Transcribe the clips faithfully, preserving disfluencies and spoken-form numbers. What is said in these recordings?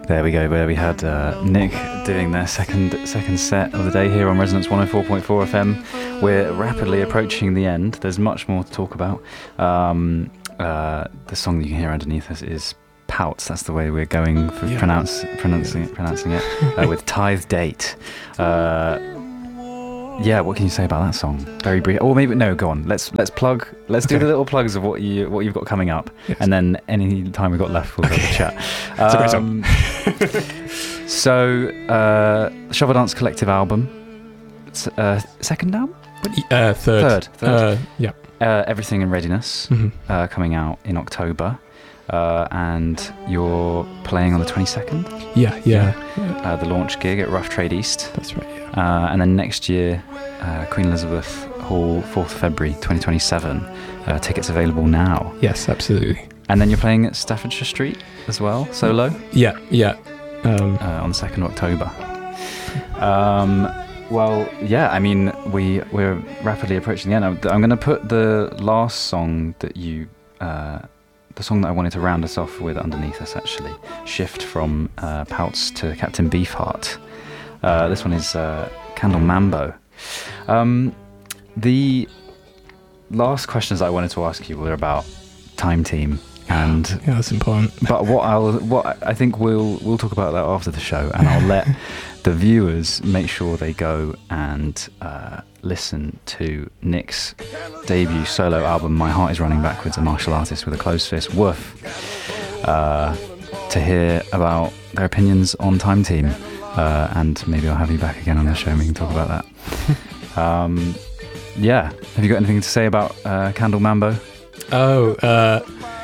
There we go, where we had uh, Nick doing their second second set of the day here on Resonance one oh four point four F M. We're rapidly approaching the end. There's much more to talk about. Um, uh, the song that you can hear underneath us is Pouts. That's the way we're going for yeah. pronounce, pronouncing it, pronouncing it uh, with Tithe Date. Uh, yeah, what can you say about that song? Very brief. Or maybe no. Go on. Let's let's plug. Let's okay. do the little plugs of what you what you've got coming up, yes. and then any time we've got left, we'll okay. have a chat. It's Um, a great song. so, uh, Shovel Dance Collective album, uh, second album, uh, third, third, third. Uh, yeah. Uh, Everything in Readiness, mm-hmm. uh, coming out in October. Uh, and you're playing on the twenty-second? Yeah, yeah. yeah. Uh, the launch gig at Rough Trade East. That's right, yeah. Uh, and then next year, uh, Queen Elizabeth Hall, fourth of February twenty twenty-seven. Uh, tickets available now. Yes, absolutely. And then you're playing at Staffordshire Street as well, solo? Yeah, yeah. Um, uh, on the second of October. Um, well, yeah, I mean, we, we're rapidly approaching the end. I'm, I'm going to put the last song that you... Uh, the song that I wanted to round us off with underneath us, actually. Shift from uh, Pouts to Captain Beefheart. Uh, this one is uh, Candle Mambo. Um, the last questions I wanted to ask you were about Time Team. And yeah, that's important. But what I'll, what I think we'll we'll talk about that after the show, and I'll let the viewers make sure they go and uh, listen to Nick's debut solo album, My Heart Is Running Backwards, a martial artist with a closed fist, woof, uh, to hear about their opinions on Time Team, uh, and maybe I'll have you back again on the show and we can talk about that. um, yeah, have you got anything to say about uh, Candle Mambo? Oh, uh...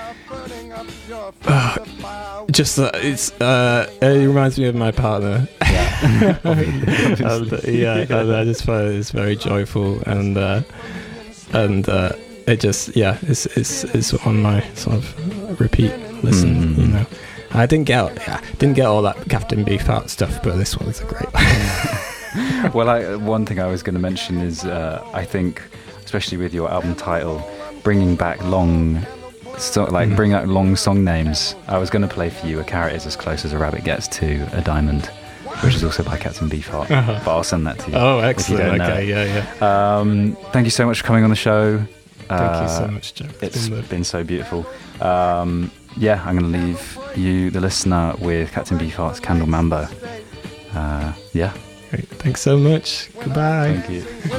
Uh, just that uh, it's uh, it reminds me of my partner. Yeah, and, uh, yeah, and I just find it's very joyful, and uh, and uh, it just yeah, it's it's it's on my sort of repeat listen. Mm. You know, I didn't get yeah, didn't get all that Captain Beefheart stuff, but this one's a great one. Well, I, one thing I was going to mention is uh, I think, especially with your album title, bringing back long. So, like, mm. bring out long song names. I was going to play for you A Carrot Is As Close As a Rabbit Gets to a Diamond, which is also by Captain Beefheart. Uh-huh. But I'll send that to you. Oh, excellent. Okay, yeah, yeah. Um, thank you so much for coming on the show. Thank uh, you so much, Joe. It's been, been so beautiful. Um, yeah, I'm going to leave you, the listener, with Captain Beefheart's Candle Mambo. Uh, yeah. Great. Thanks so much. Goodbye. Thank you.